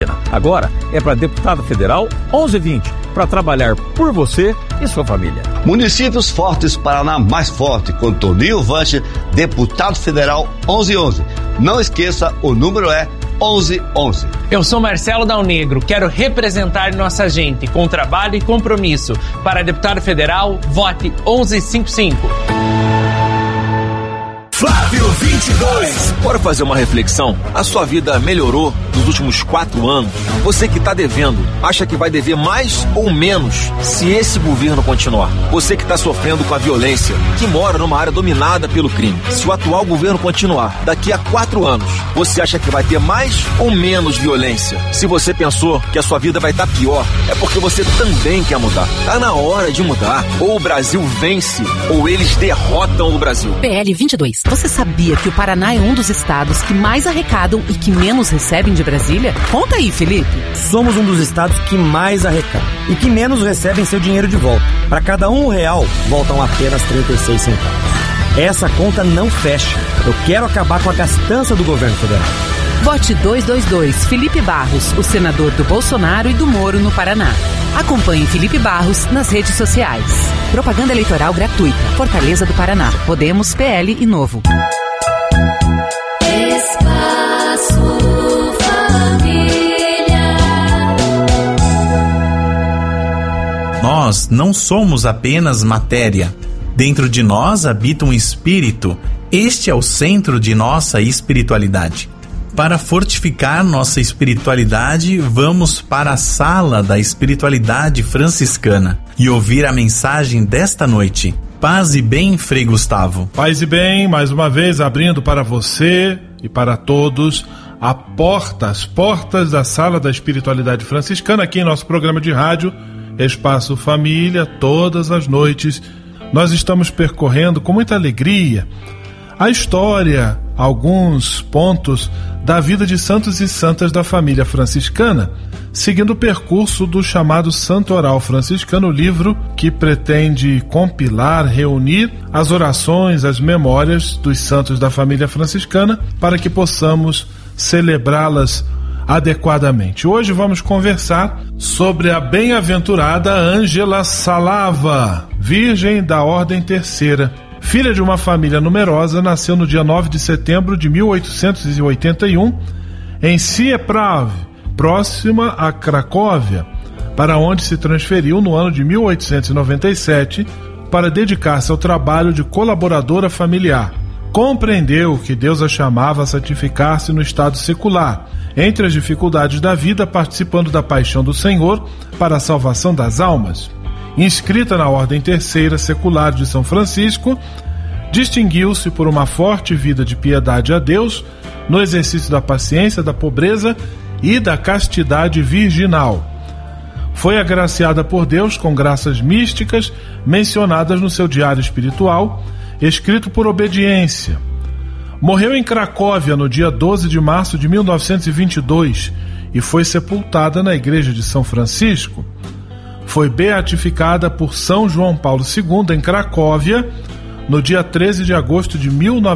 Agora é para deputado federal 1120, para trabalhar por você e sua família. Municípios Fortes, Paraná mais forte, com Toninho Vanche, deputado federal 1111. Não esqueça, o número é 1111. Eu sou Marcelo Dal Negro, quero representar nossa gente com trabalho e compromisso. Para deputado federal, vote 1155. Flávio 22. Bora fazer uma reflexão? A sua vida melhorou nos últimos 4 anos? Você que está devendo, acha que vai dever mais ou menos se esse governo continuar? Você que está sofrendo com a violência, que mora numa área dominada pelo crime, se o atual governo continuar, daqui a 4 anos, você acha que vai ter mais ou menos violência? Se você pensou que a sua vida vai estar pior, é porque você também quer mudar. Tá na hora de mudar. Ou o Brasil vence, ou eles derrotam o Brasil. PL 22. Você sabia que o Paraná é um dos estados que mais arrecadam e que menos recebem de Brasília? Conta aí, Felipe. Somos um dos estados que mais arrecadam e que menos recebem seu dinheiro de volta. Para cada R$1, voltam apenas 36 centavos. Essa conta não fecha. Eu quero acabar com a gastança do governo federal. Vote 222, Felipe Barros, o senador do Bolsonaro e do Moro no Paraná. Acompanhe Felipe Barros nas redes sociais. Propaganda eleitoral gratuita. Fortaleza do Paraná. Podemos, PL e Novo. Espaço Família. Nós não somos apenas matéria. Dentro de nós habita um espírito. Este é o centro de nossa espiritualidade. Para fortificar nossa espiritualidade, vamos para a sala da espiritualidade franciscana e ouvir a mensagem desta noite. Paz e bem, Frei Gustavo. Paz e bem, mais uma vez abrindo para você e para todos as portas da sala da espiritualidade franciscana aqui em nosso programa de rádio Espaço Família. Todas as noites nós estamos percorrendo com muita alegria a história, alguns pontos da vida de santos e santas da família franciscana, seguindo o percurso do chamado Santoral Franciscano, livro que pretende compilar, reunir as orações, as memórias dos santos da família franciscana para que possamos celebrá-las adequadamente. Hoje vamos conversar sobre a bem-aventurada Ângela Salava, virgem da Ordem Terceira. Filha de uma família numerosa, nasceu no dia 9 de setembro de 1881 em Siepraw, próxima a Cracóvia, para onde se transferiu no ano de 1897 para dedicar-se ao trabalho de colaboradora familiar. Compreendeu que Deus a chamava a santificar-se no estado secular, entre as dificuldades da vida, participando da paixão do Senhor para a salvação das almas. Inscrita na Ordem Terceira Secular de São Francisco, distinguiu-se por uma forte vida de piedade a Deus, no exercício da paciência, da pobreza e da castidade virginal. Foi agraciada por Deus com graças místicas mencionadas no seu diário espiritual, escrito por obediência. Morreu em Cracóvia no dia 12 de março de 1922 e foi sepultada na igreja de São Francisco. Foi beatificada por São João Paulo II em Cracóvia no dia 13 de agosto de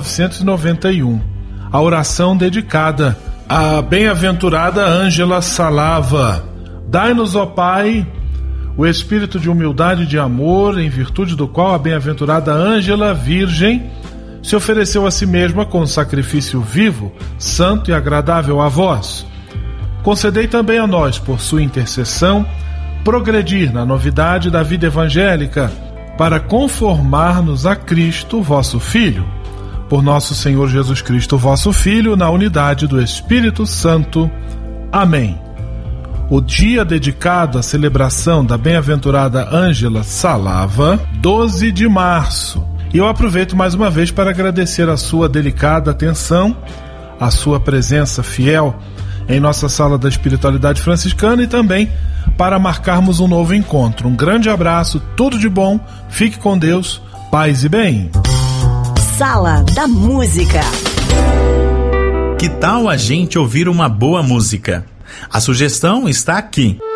1991. A oração dedicada à bem-aventurada Ângela Salava. Dai-nos, ó Pai, o espírito de humildade e de amor, em virtude do qual a bem-aventurada Ângela, virgem, se ofereceu a si mesma com sacrifício vivo, santo e agradável a vós. Concedei também a nós, por sua intercessão, progredir na novidade da vida evangélica, para conformar-nos a Cristo, vosso Filho. Por nosso Senhor Jesus Cristo, vosso Filho, na unidade do Espírito Santo. Amém. O dia dedicado à celebração da bem-aventurada Ângela Salava, 12 de março. E eu aproveito mais uma vez para agradecer a sua delicada atenção, a sua presença fiel em nossa sala da espiritualidade franciscana e também para marcarmos um novo encontro. Um grande abraço, tudo de bom, fique com Deus, paz e bem. Sala da Música. Que tal a gente ouvir uma boa música? A sugestão está aqui.